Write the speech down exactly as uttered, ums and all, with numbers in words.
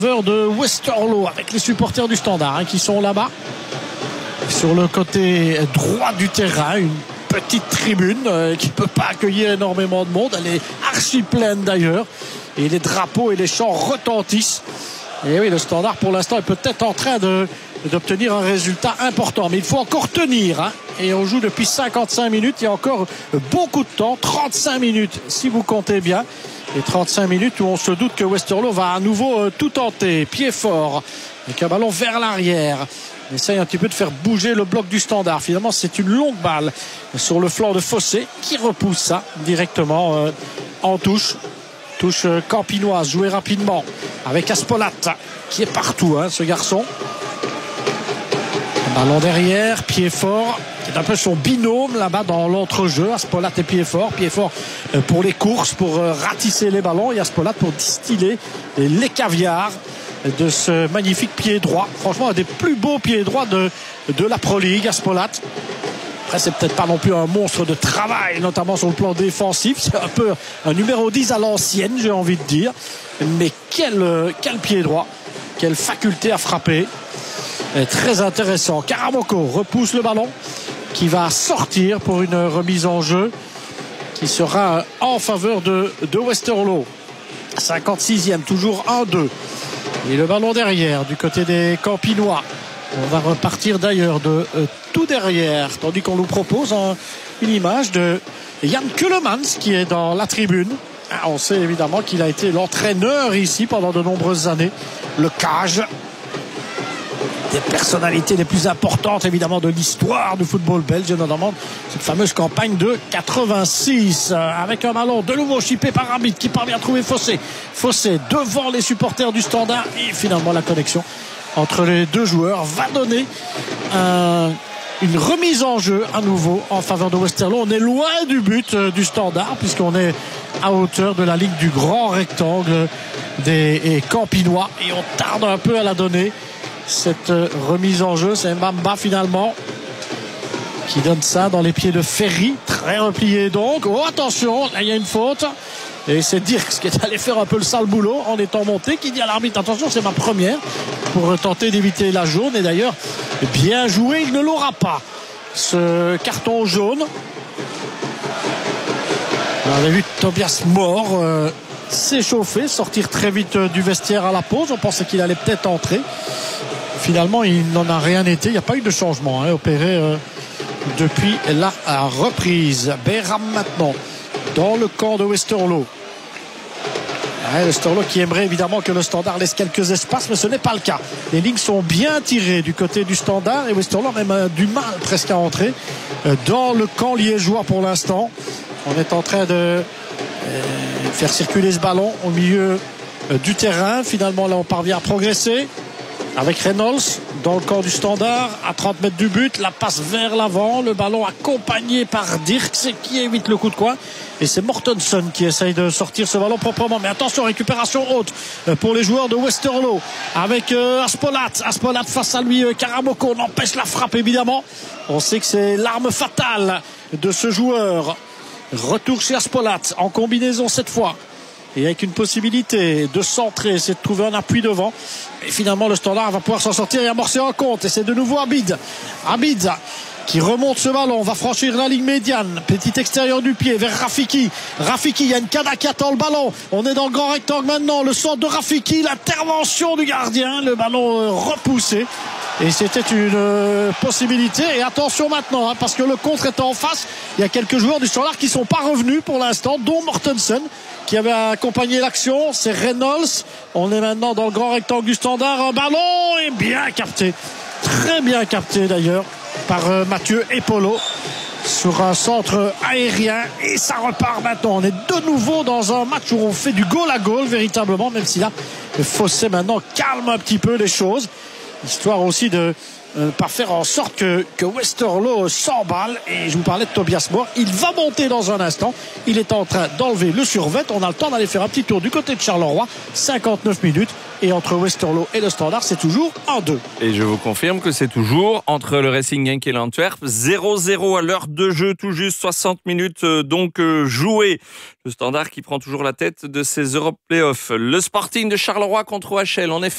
De Westerlo avec les supporters du Standard hein, qui sont là-bas sur le côté droit du terrain, une petite tribune euh, qui ne peut pas accueillir énormément de monde, elle est archi pleine d'ailleurs et les drapeaux et les chants retentissent. Et oui, le Standard pour l'instant est peut-être en train de, d'obtenir un résultat important, mais il faut encore tenir hein. Et on joue depuis cinquante-cinq minutes, il y a encore beaucoup de temps, trente-cinq minutes si vous comptez bien. Et trente-cinq minutes où on se doute que Westerlo va à nouveau euh, tout tenter, pied fort, avec un ballon vers l'arrière. On essaye un petit peu de faire bouger le bloc du Standard. Finalement, c'est une longue balle sur le flanc de Fossé qui repousse ça directement euh, en touche. Touche euh, campinoise, jouée rapidement avec Aspolat qui est partout, hein, ce garçon. Un ballon derrière, pied fort. C'est un peu son binôme là-bas dans l'entrejeu. Aspolat et pied fort. Pied fort pour les courses, pour ratisser les ballons. Et Aspolat pour distiller les caviars de ce magnifique pied droit. Franchement, un des plus beaux pieds droits de, de la Pro League, Aspolat. Après, c'est peut-être pas non plus un monstre de travail, notamment sur le plan défensif. C'est un peu un numéro dix à l'ancienne, j'ai envie de dire. Mais quel, quel pied droit. Quelle faculté à frapper. Et très intéressant. Karamoko repousse le ballon qui va sortir pour une remise en jeu qui sera en faveur de, de Westerlo. cinquante-sixième, toujours un deux. Et le ballon derrière du côté des Campinois. On va repartir d'ailleurs de euh, tout derrière, tandis qu'on nous propose un, une image de Jan Keulemans qui est dans la tribune. Ah, on sait évidemment qu'il a été l'entraîneur ici pendant de nombreuses années. Le Cage. Des personnalités les plus importantes évidemment de l'histoire du football belge, notamment cette fameuse campagne de quatre-vingt-six avec un ballon de nouveau chippé par Abid qui parvient à trouver Fossé. Fossé devant les supporters du Standard et finalement la connexion entre les deux joueurs va donner un, une remise en jeu à nouveau en faveur de Westerlo. On est loin du but du Standard puisqu'on est à hauteur de la ligne du grand rectangle des Campinois et on tarde un peu à la donner. Cette remise en jeu, c'est Mbamba finalement qui donne ça dans les pieds de Ferry, très replié donc. Oh attention, là il y a une faute et c'est Dirks qui est allé faire un peu le sale boulot en étant monté, qui dit à l'arbitre attention, c'est ma première, pour tenter d'éviter la jaune. Et d'ailleurs bien joué, il ne l'aura pas ce carton jaune. On avait vu Tobias Mohr euh, s'échauffer, sortir très vite du vestiaire à la pause. On pensait qu'il allait peut-être entrer. Finalement, il n'en a rien été. Il n'y a pas eu de changement hein, opéré euh, depuis la reprise. Behram maintenant dans le camp de Westerlo. Ouais, Westerlo qui aimerait évidemment que le Standard laisse quelques espaces, mais ce n'est pas le cas. Les lignes sont bien tirées du côté du Standard et Westerlo a même euh, du mal presque à entrer euh, dans le camp liégeois pour l'instant. On est en train de euh, faire circuler ce ballon au milieu euh, du terrain. Finalement, là, on parvient à progresser. Avec Reynolds dans le camp du Standard à trente mètres du but, la passe vers l'avant, le ballon accompagné par Dirks qui évite le coup de coin et c'est Mortensen qui essaye de sortir ce ballon proprement, mais attention, récupération haute pour les joueurs de Westerlo avec euh, Aspolat, Aspolat face à lui, euh, Karamoko, on empêche la frappe évidemment, on sait que c'est l'arme fatale de ce joueur. Retour chez Aspolat en combinaison cette fois. Et avec une possibilité de centrer, c'est de trouver un appui devant. Et finalement, le Standard va pouvoir s'en sortir et amorcer un compte. Et c'est de nouveau Abid. Abid qui remonte ce ballon, va franchir la ligne médiane. Petit extérieur du pied vers Rafiki. Rafiki, il y a une Kada qui attend le ballon. On est dans le grand rectangle maintenant. Le centre de Rafiki, l'intervention du gardien. Le ballon euh, repoussé. Et c'était une euh, possibilité. Et attention maintenant, hein, parce que le contre est en face. Il y a quelques joueurs du Standard qui ne sont pas revenus pour l'instant, dont Mortensen, qui avait accompagné l'action. C'est Reynolds. On est maintenant dans le grand rectangle du Standard. Un ballon est bien capté. Très bien capté d'ailleurs par euh, Mathieu Epolo sur un centre aérien. Et ça repart maintenant. On est de nouveau dans un match où on fait du goal à goal véritablement, même si là, le Fossé maintenant calme un petit peu les choses. Histoire aussi de ne euh, pas faire en sorte que, que Westerlo s'emballe. Et je vous parlais de Tobias Mohr. Il va monter dans un instant. Il est en train d'enlever le survêt. On a le temps d'aller faire un petit tour du côté de Charleroi. cinquante-neuf minutes. Et entre Westerlo et le Standard, c'est toujours un deux. Et je vous confirme que c'est toujours entre le Racing Genk et l'Antwerp. zéro zéro à l'heure de jeu, tout juste soixante minutes donc jouées. Le Standard qui prend toujours la tête de ces Europe Playoffs. Le Sporting de Charleroi contre O H L, en effet.